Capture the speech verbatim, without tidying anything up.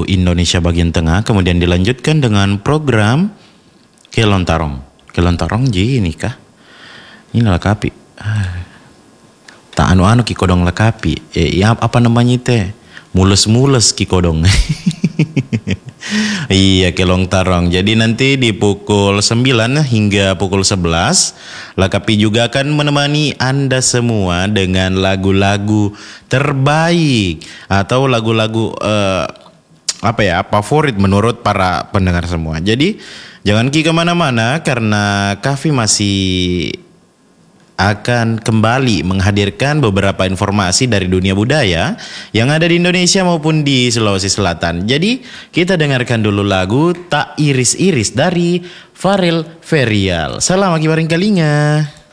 Indonesia bagian tengah, kemudian dilanjutkan dengan program Kelontarong. Kelontarong ji ini kah? Ini lakapi. Ah. Tak anu-anu ki kodong lakapi. Eh, ya, apa namanya itu? Mules-mules ki kodong. Iya, Kelontarong. Jadi nanti di pukul sembilan hingga pukul sebelas Lakapi juga akan menemani Anda semua dengan lagu-lagu terbaik atau lagu-lagu uh, apa ya, favorit menurut para pendengar semua. Jadi jangan ki kemana-mana karena Kavi masih akan kembali menghadirkan beberapa informasi dari dunia budaya yang ada di Indonesia maupun di Sulawesi Selatan. Jadi kita dengarkan dulu lagu Tak Iris-Iris dari Farel Ferial. Selamat kibaring kalinga.